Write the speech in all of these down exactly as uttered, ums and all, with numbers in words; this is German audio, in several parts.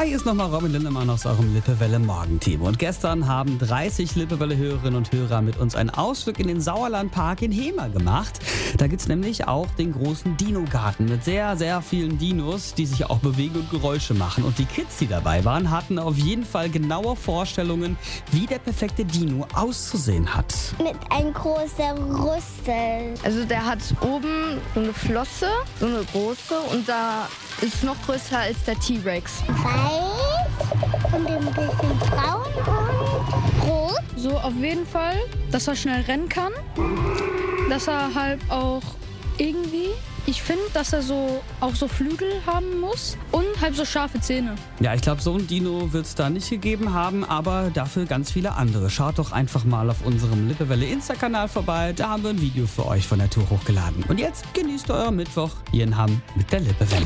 Hi, ist nochmal Robin Lindemann aus eurem Lippewelle-Morgenteam. Und gestern haben dreißig Lippewelle-Hörerinnen und Hörer mit uns einen Ausflug in den Sauerlandpark in Hemer gemacht. Da gibt's nämlich auch den großen Dino-Garten mit sehr, sehr vielen Dinos, die sich auch bewegen und Geräusche machen. Und die Kids, die dabei waren, hatten auf jeden Fall genaue Vorstellungen, wie der perfekte Dino auszusehen hat. Mit einem großen Rüssel. Also der hat oben so eine Flosse, so eine große, und da ist noch größer als der T-Rex. Weiß und ein bisschen braun und rot. So auf jeden Fall, dass er schnell rennen kann, dass er halt auch irgendwie, ich finde, dass er so auch so Flügel haben muss und halt so scharfe Zähne. Ja, ich glaube, so ein Dino wird es da nicht gegeben haben, aber dafür ganz viele andere. Schaut doch einfach mal auf unserem Lippewelle Insta-Kanal vorbei, da haben wir ein Video für euch von der Tour hochgeladen. Und jetzt genießt ihr euren Mittwoch hier in Hamm mit der Lippewelle.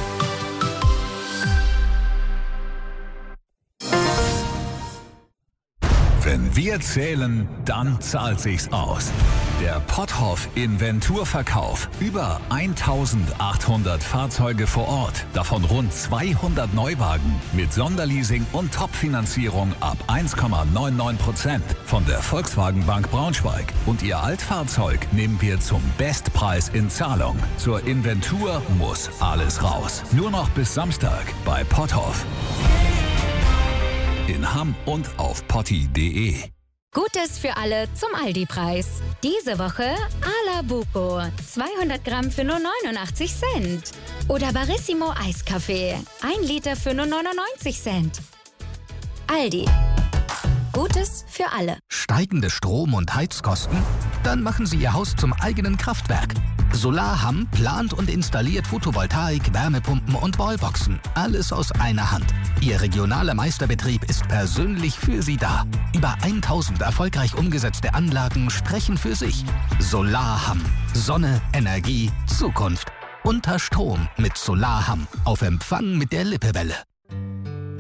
Wenn wir zählen, dann zahlt sich's aus. Der Potthoff Inventurverkauf. Über eintausendachthundert Fahrzeuge vor Ort. Davon rund zweihundert Neuwagen. Mit Sonderleasing und Topfinanzierung ab eins Komma neunundneunzig Prozent. Von der Volkswagen Bank Braunschweig. Und Ihr Altfahrzeug nehmen wir zum Bestpreis in Zahlung. Zur Inventur muss alles raus. Nur noch bis Samstag bei Potthoff. In Hamm und auf potti punkt de. Gutes für alle zum Aldi-Preis. Diese Woche Ala Buco, zweihundert Gramm für nur neunundachtzig Cent. Oder Barissimo Eiskaffee, ein Liter für nur neunundneunzig Cent. Aldi. Gutes für alle. Steigende Strom- und Heizkosten? Dann machen Sie Ihr Haus zum eigenen Kraftwerk. Solarham plant und installiert Photovoltaik, Wärmepumpen und Wallboxen. Alles aus einer Hand. Ihr regionaler Meisterbetrieb ist persönlich für Sie da. Über tausend erfolgreich umgesetzte Anlagen sprechen für sich. Solarham. Sonne, Energie, Zukunft. Unter Strom mit Solarham. Auf Empfang mit der Lippewelle.